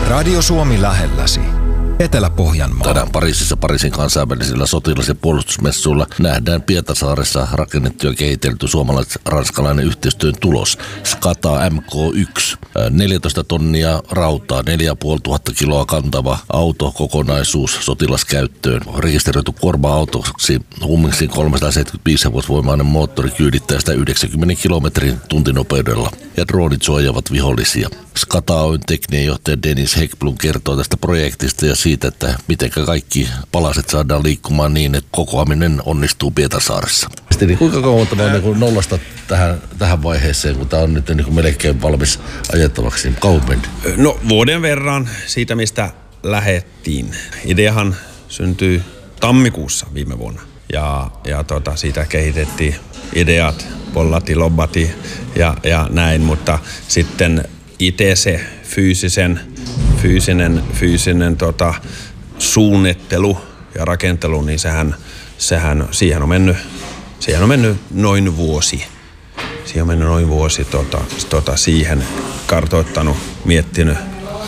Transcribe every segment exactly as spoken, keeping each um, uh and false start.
Radio Suomi lähelläsi. Etelä-Pohjanmaa. Tänään Pariisissa Pariisin kansainvälisillä sotilas- ja puolustusmessuilla nähdään Pietarsaaressa rakennettu ja kehitelty suomalais-ranskalainen yhteistyön tulos Skata M K yksi. neljätoista tonnia rautaa, neljä tuhatta viisisataa kiloa kantava autokokonaisuus sotilaskäyttöön. Rekisteröity kuorma-autoksi Hummingsin kolmesataaseitsemänkymmentäviisi hevosvoimainen moottori kyydittää sitä yhdeksänkymmentä kilometrin tuntinopeudella ja droonit suojaavat vihollisia. Skata Oyn tekninen johtaja Dennis Hekblom kertoo tästä projektista ja siitä, että miten kaikki palaset saadaan liikkumaan niin, että kokoaminen onnistuu Pietarsaaressa. Niin kuinka kauan tämä on niin nollasta tähän, tähän vaiheeseen, kun tämä on nyt niin melkein valmis ajettavaksi? Kauan? No vuoden verran siitä, mistä lähettiin. Ideahan syntyi tammikuussa viime vuonna. Ja, ja tota, siitä kehitettiin ideat, pollati, lobbati ja, ja näin, mutta sitten itse se fyysisen, fyysinen, fyysinen tota, suunnittelu ja rakentelu, niin sehän, sehän siihen on mennyt, siihen on mennyt noin vuosi. Siihen on mennyt noin vuosi tota, tota, siihen kartoittanut, miettinyt,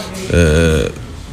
öö,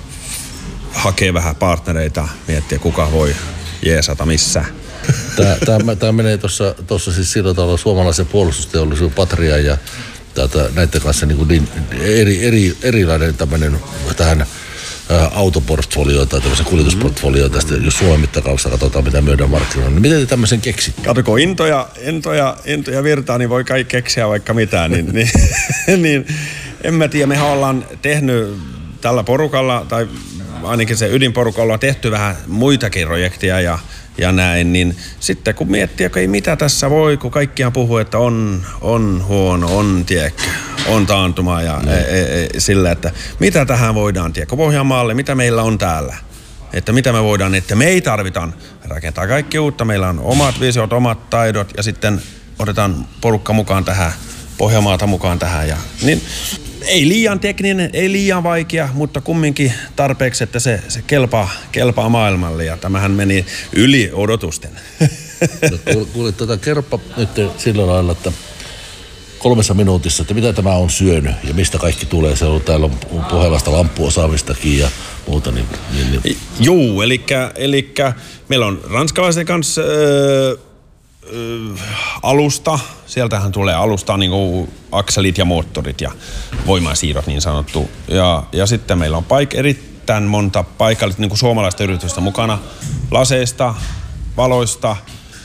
hakee vähän partnereita, miettiä kuka voi jeesata missä. Tämä, tämä, tämä menee tuossa siis sillä tavalla suomalaisen puolustusteollisuuden Patria ja tätä, näiden kanssa niin, niin eri, eri, erilainen tämmöinen tähän ä, autoportfolioon tai tämmöisen kuljetusportfolioon tästä, jos Suomen mittakaavassa katsotaan, mitä myydään markkinoilla. Niin miten te tämmöisen keksitte? Katsoko intoja, intoja, intoja virtaa, niin voi kai keksiä vaikka mitään. niin, niin, niin, en mä tiedä, mehän ollaan tehnyt tällä porukalla, tai ainakin se ydinporukalla on tehty vähän muitakin projekteja ja ja näin, niin sitten kun miettii, että ei mitä tässä voi, kun kaikkiaan puhuu, että on, on huono, on tiekkä, on taantuma ja mm. e, e, sillä, että mitä tähän voidaan, tiekko Pohjanmaalle, mitä meillä on täällä, että mitä me voidaan, että me ei tarvitaan rakentaa kaikki uutta, meillä on omat visiot, omat taidot ja sitten otetaan porukka mukaan tähän, Pohjanmaata mukaan tähän ja niin. Ei liian tekninen, ei liian vaikea, mutta kumminkin tarpeeksi, että se, se kelpaa, kelpaa maailmalle ja tämähän meni yli odotusten. No, kuulit tätä kerppa nyt sillä lailla, että kolmessa minuutissa, että mitä tämä on syönyt ja mistä kaikki tulee. Se on, täällä on Pohjolasta lamppuosaamistakin ja muuta. Niin, niin, niin. Juu, elikkä, elikkä meillä on ranskalaisen kanssa öö, alusta, sieltähän tulee alusta niin kuin akselit ja moottorit ja voimansiirrot niin sanottu. Ja, ja sitten meillä on paik- erittäin monta paikallista niin kuin suomalaista yritystä mukana. Laseista, valoista,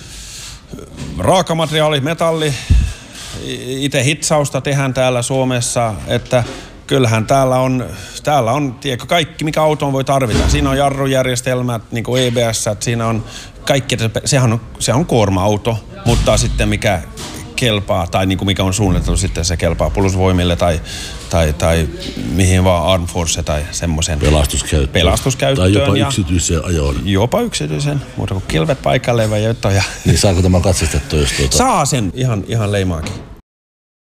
raakamateriaali, metalli, itse hitsausta tehdään täällä Suomessa, että kyllähän täällä on, täällä on tiedätkö, kaikki, mikä autoon voi tarvita. Siinä on jarrujärjestelmät, niin kuin E B S, siinä on kaikki, sehän on, se on kuorma-auto, mutta sitten mikä kelpaa, tai niin kuin mikä on suunniteltu, sitten se kelpaa puolustusvoimille tai, tai, tai mihin vaan Armed Force tai semmoisen pelastuskäyttöön. pelastuskäyttöön. Tai jopa ja yksityiseen ajoon. Jopa yksityisen, mutta kun kilvet paikalle vai jotain. Ja niin saako tämä katsastettua, jos tuota... Saa sen ihan, ihan leimaakin.